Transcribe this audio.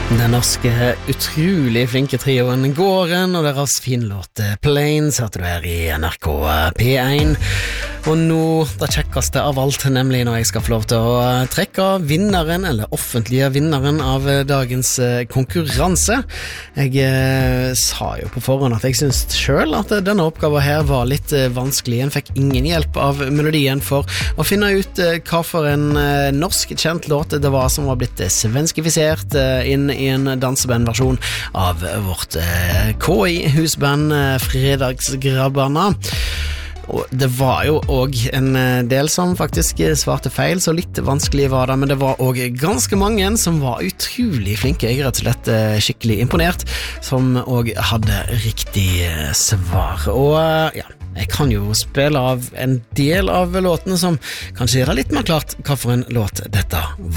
Den norske utrolig flinke trioen Gåren og deres finlåt Plains hørte du her i NRK P1. Og nå det kjekkeste av alt, nemlig når jeg skal få lov til å trekke vinneren, eller offentlige vinneren av dagens konkurranse. Jeg sa jo på forhånd at jeg synes selv at denne oppgaven her var litt vanskelig. En fikk ingen hjelp av melodien for å finne ut hva for en norsk kjent låt det var som var blitt svenskifisert inn i en dansebandversjon av vårt KI-husband Fredagsgrabbarna. Og det var jo også en del som faktisk svarte feil, så litt vanskelig var det, men det var også ganske mange som var utrolig flinke. Jeg rett og slett skikkelig imponert, som også hadde riktig svar. Og ja, jeg kan jo spille av en del av låtene som kanskje gjør det litt mer klart hva for en låt dette